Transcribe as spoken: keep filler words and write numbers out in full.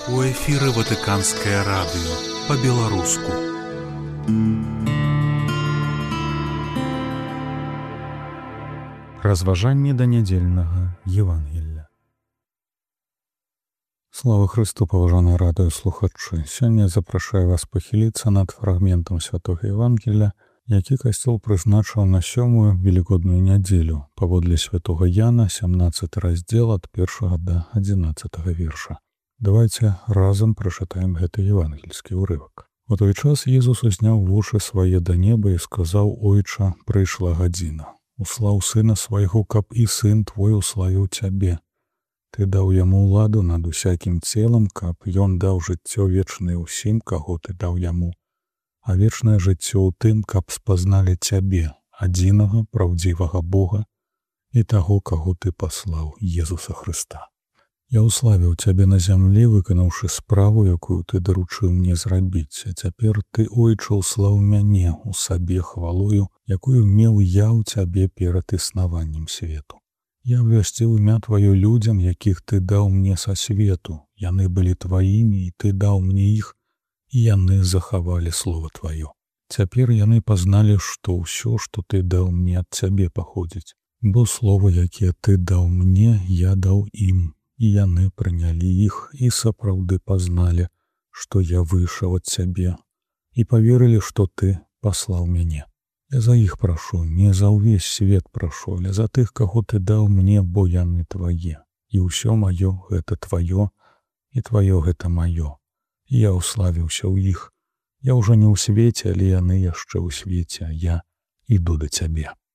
У эфіры Ватыканскае радыё па-беларуску. Разважанне да нядзельнага Евангелля. Слава Христу, паважаныя радыёслухачы! Сёння запрашаю вас пахіліцца над фрагментам святога Евангелля, які касцёл прызначыў на сёмую велікодную нядзелю, паводле святога Яна, сямнаццаты раздзел ад першага да адзінаццатага верша. Давайте разам прачытаем гэты евангельскі ўрывак. У той час Езус узняў вушы свае да неба і сказаў: «Ойча, прыйшла гадзіна. Услаў сына свайго, каб і сын твой уславіў цябе. Ты даў яму ўладу над усякім целам, каб ён даў жыццё вечнае ўсім, каго ты даў яму. А вечнае жыццё ў тым, каб спазналі цябе, адзінага праўдзівага Бога і таго, каго ты паслаў, Езуса Хрыста. Я ўславіў цябе на зямлі, выканаўшы справу, якую ты даручыў мне зрабіць, а цяпер ты, ойча, услаў мяне у сабе хвалою, якую меў я ў цябе перад існаваннем свету. Я абвясціў імя тваё людзям, якіх ты даў мне са свету. Яны былі тваімі, і ты даў мне іх, і яны захавалі слова тваё. Цяпер яны пазналі, што ўсё, што ты даў мне, ад цябе паходзіць. Бо слова, якія ты даў мне, я даў ім. І яны прынялі іх і сапраўды пазналі, што я выйшаў ад цябе, і паверылі, што ты паслаў мяне. Я за іх прашу, не за ўвесь свет прашу, але за тых, каго ты даў мне, бо яны твае. І ўсё маё гэта тваё, і тваё гэта маё. І я ўславіўся ў іх. Я ўжо не ў свеце, але яны яшчэ ў свеце, а я іду да цябе».